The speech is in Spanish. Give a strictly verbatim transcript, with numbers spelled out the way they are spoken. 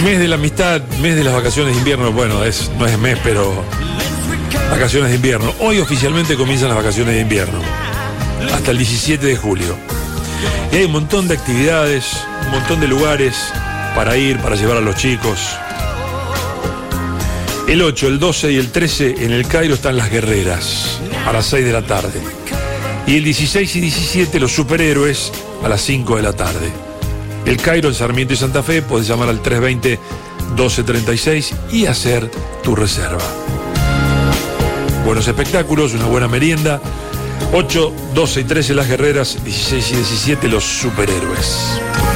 Mes de la amistad, mes de las vacaciones de invierno. Bueno, es, no es mes, pero vacaciones de invierno. Hoy oficialmente comienzan las vacaciones de invierno, hasta el diecisiete de julio. Y hay un montón de actividades, un montón de lugares para ir, para llevar a los chicos. El ocho, el doce y el trece en el Cairo están las guerreras, a las seis de la tarde. Y el dieciséis y diecisiete los superhéroes, a las cinco de la tarde. El Cairo en Sarmiento y Santa Fe, podés llamar al tres veinte, doce treinta y seis y hacer tu reserva. Buenos espectáculos, una buena merienda. ocho, doce y trece las guerreras, dieciséis y diecisiete los superhéroes.